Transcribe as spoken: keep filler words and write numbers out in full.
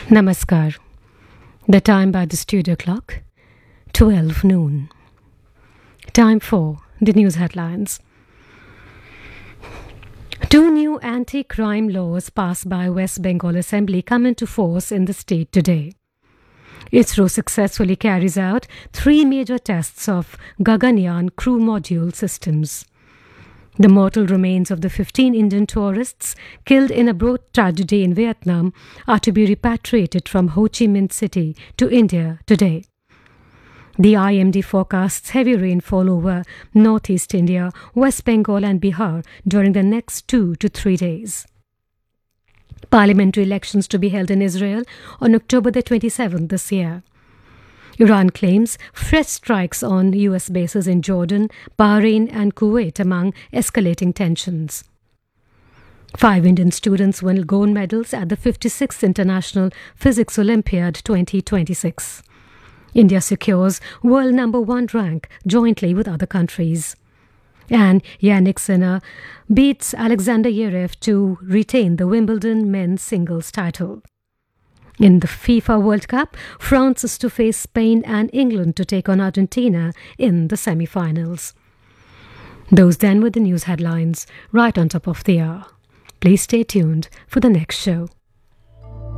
Namaskar. The time by the studio clock, twelve noon. Time for the news headlines. Two new anti-crime laws passed by West Bengal Assembly come into force in the state today. ISRO successfully carries out three major tests of Gaganyaan crew module systems. The mortal remains of the fifteen Indian tourists killed in a boat tragedy in Vietnam are to be repatriated from Ho Chi Minh City to India today. The I M D forecasts heavy rainfall over northeast India, West Bengal and Bihar during the next two to three days. Parliamentary elections to be held in Israel on October the twenty-seventh this year. Iran claims fresh strikes on U S bases in Jordan, Bahrain and Kuwait among escalating tensions. Five Indian students won gold medals at the fifty-sixth International Physics Olympiad twenty twenty-six. India secures world number one rank jointly with other countries. And Yannick Sinner beats Alexander Zverev to retain the Wimbledon men's singles title. In the FIFA World Cup, France is to face Spain and England to take on Argentina in the semi-finals. Those then were the news headlines right on top of the hour. Please stay tuned for the next show.